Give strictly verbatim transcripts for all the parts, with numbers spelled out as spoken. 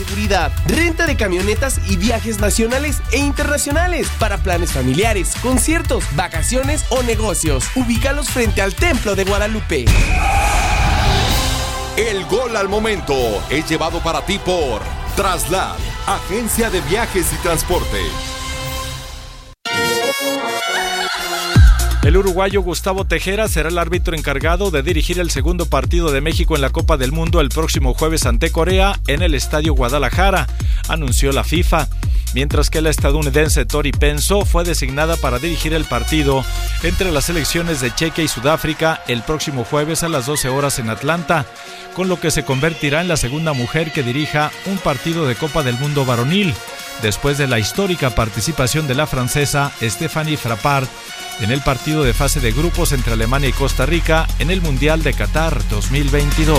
seguridad, renta de camionetas y viajes nacionales e internacionales para planes familiares, conciertos, vacaciones o negocios. Ubícalos frente al Templo de Guadalupe. El gol al momento es llevado para ti por Traslad, agencia de viajes y transporte. El uruguayo Gustavo Tejera será el árbitro encargado de dirigir el segundo partido de México en la Copa del Mundo el próximo jueves ante Corea en el Estadio Guadalajara, anunció la FIFA, mientras que la estadounidense Tori Penso fue designada para dirigir el partido entre las selecciones de Chequia y Sudáfrica el próximo jueves a las doce horas en Atlanta, con lo que se convertirá en la segunda mujer que dirija un partido de Copa del Mundo varonil, después de la histórica participación de la francesa Stéphanie Frappart en el partido de fase de grupos entre Alemania y Costa Rica en el Mundial de Qatar dos mil veintidós.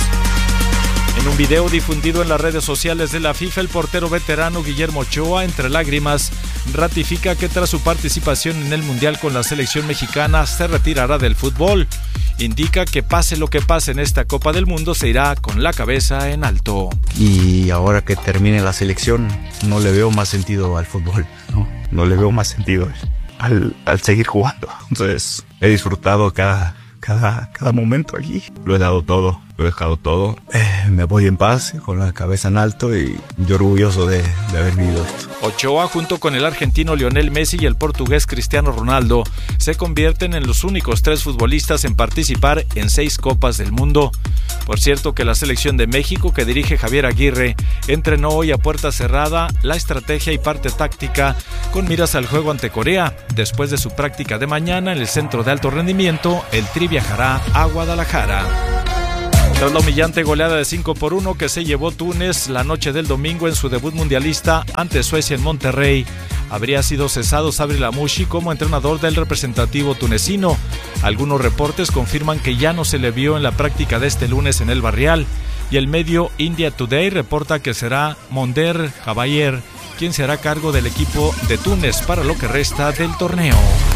En un video difundido en las redes sociales de la FIFA, el portero veterano Guillermo Ochoa, entre lágrimas, ratifica que tras su participación en el Mundial con la selección mexicana se retirará del fútbol. Indica que pase lo que pase en esta Copa del Mundo, se irá con la cabeza en alto. Y ahora que termine la selección, no le veo más sentido al fútbol, no, no le veo más sentido al, al seguir jugando. Entonces, he disfrutado cada, cada, cada momento aquí. Lo he dado todo, lo he dejado todo. Eh, me voy en paz, con la cabeza en alto y yo orgulloso de, de haber vivido esto. Ochoa, junto con el argentino Lionel Messi y el portugués Cristiano Ronaldo, se convierten en los únicos tres futbolistas en participar en seis Copas del Mundo. Por cierto que la selección de México, que dirige Javier Aguirre, entrenó hoy a puerta cerrada la estrategia y parte táctica con miras al juego ante Corea. Después de su práctica de mañana en el centro de alto rendimiento, el Tri viajará a Guadalajara. Tras la humillante goleada de cinco por uno que se llevó Túnez la noche del domingo en su debut mundialista ante Suecia en Monterrey, habría sido cesado Sabri Lamouchi como entrenador del representativo tunecino. Algunos reportes confirman que ya no se le vio en la práctica de este lunes en el Barrial, y el medio India Today reporta que será Monder Caballer quien se hará cargo del equipo de Túnez para lo que resta del torneo.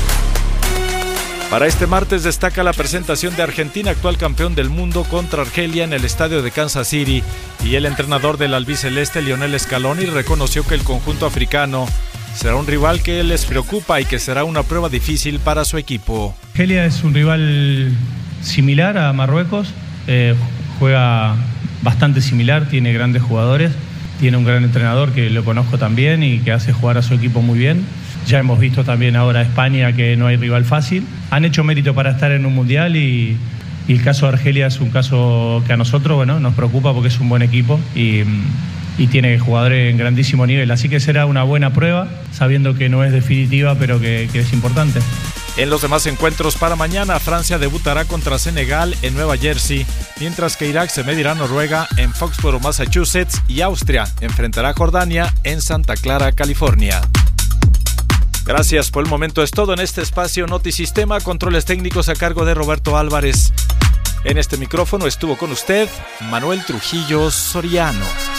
Para este martes destaca la presentación de Argentina, actual campeón del mundo, contra Argelia en el estadio de Kansas City, y el entrenador del albiceleste, Lionel Scaloni, reconoció que el conjunto africano será un rival que les preocupa y que será una prueba difícil para su equipo. Argelia es un rival similar a Marruecos, eh, juega bastante similar, tiene grandes jugadores, tiene un gran entrenador que lo conozco también y que hace jugar a su equipo muy bien. Ya hemos visto también ahora a España que no hay rival fácil. Han hecho mérito para estar en un mundial y, y el caso de Argelia es un caso que a nosotros, bueno, nos preocupa porque es un buen equipo y, y tiene jugadores en grandísimo nivel. Así que será una buena prueba, sabiendo que no es definitiva, pero que, que es importante. En los demás encuentros para mañana, Francia debutará contra Senegal en Nueva Jersey, mientras que Irak se medirá a Noruega en Foxborough, Massachusetts, y Austria enfrentará a Jordania en Santa Clara, California. Gracias, por el momento es todo en este espacio Notisistema, controles técnicos a cargo de Roberto Álvarez. En este micrófono estuvo con usted Manuel Trujillo Soriano.